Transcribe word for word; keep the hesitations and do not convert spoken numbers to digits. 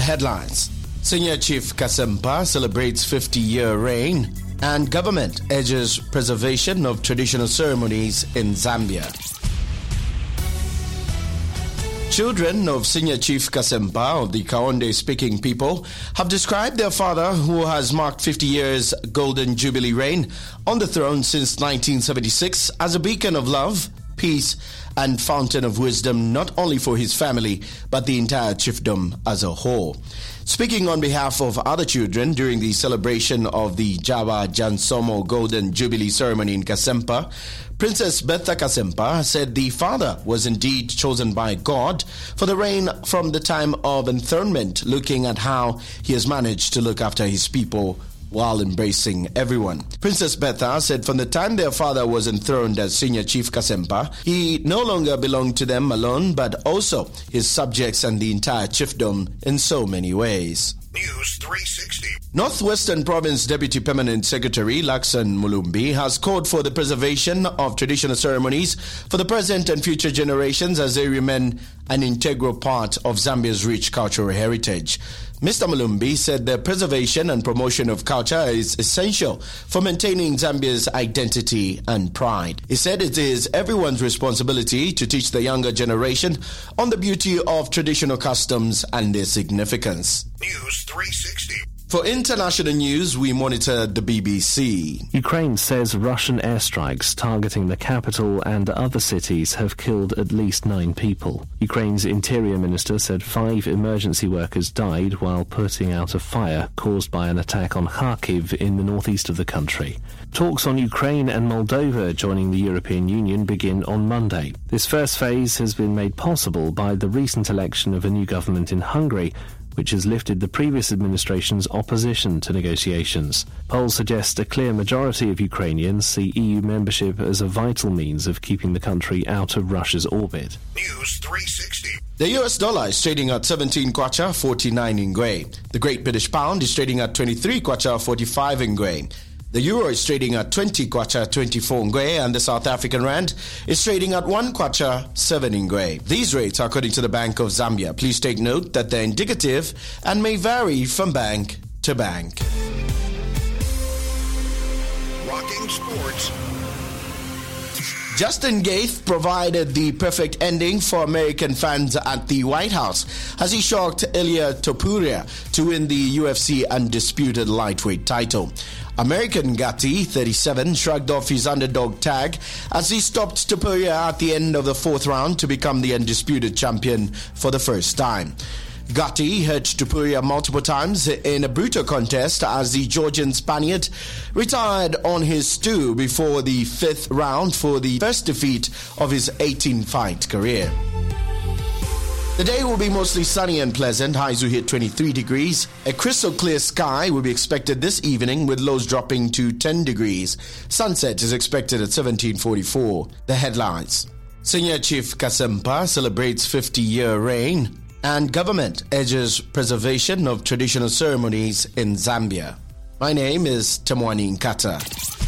headlines. Senior Chief Kasempa celebrates fifty-year reign, and government urges preservation of traditional ceremonies in Zambia. Children of Senior Chief Kasempa of the Kaonde-speaking people have described their father, who has marked fifty years Golden Jubilee reign on the throne since nineteen seventy-six, as a beacon of love, peace, and fountain of wisdom, not only for his family, but the entire chiefdom as a whole. Speaking on behalf of other children during the celebration of the Java Jansomo Golden Jubilee ceremony in Kasempa, Princess Betha Kasempa said the father was indeed chosen by God for the reign from the time of enthronement, looking at how he has managed to look after his people while embracing everyone. Princess Betha said from the time their father was enthroned as Senior Chief Kasempa, he no longer belonged to them alone, but also his subjects and the entire chiefdom in so many ways. News three sixty. Northwestern Province Deputy Permanent Secretary Lakson Mulumbi has called for the preservation of traditional ceremonies for the present and future generations as they remain an integral part of Zambia's rich cultural heritage. Mister Mulumbi said the preservation and promotion of culture is essential for maintaining Zambia's identity and pride. He said it is everyone's responsibility to teach the younger generation on the beauty of traditional customs and their significance. News three sixty. For international news, we monitor the B B C. Ukraine says Russian airstrikes targeting the capital and other cities have killed at least nine people. Ukraine's interior minister said five emergency workers died while putting out a fire caused by an attack on Kharkiv in the northeast of the country. Talks on Ukraine and Moldova joining the European Union begin on Monday. This first phase has been made possible by the recent election of a new government in Hungary, which has lifted the previous administration's opposition to negotiations. Polls suggest a clear majority of Ukrainians see E U membership as a vital means of keeping the country out of Russia's orbit. News three sixty. The U S dollar is trading at seventeen kwacha forty-nine ingwe. The Great British Pound is trading at twenty-three kwacha forty-five ingwe. The euro is trading at twenty kwacha twenty-four ingwe, and the South African rand is trading at one kwacha seven ingwe. These rates are according to the Bank of Zambia. Please take note that they're indicative and may vary from bank to bank. Rocking Sports. Justin Gaethje provided the perfect ending for American fans at the White House as he shocked Ilia Topuria to win the U F C undisputed lightweight title. American Gatti, thirty-seven, shrugged off his underdog tag as he stopped Topuria at the end of the fourth round to become the undisputed champion for the first time. Gatti hurt Topuria multiple times in a brutal contest as the Georgian Spaniard retired on his stool before the fifth round for the first defeat of his eighteen-fight career. The day will be mostly sunny and pleasant. Highs will hit twenty-three degrees. A crystal clear sky will be expected this evening with lows dropping to ten degrees. Sunset is expected at seventeen forty-four. The headlines. Senior Chief Kasempa celebrates fifty-year reign, and government urges preservation of traditional ceremonies in Zambia. My name is Temwani Nkata.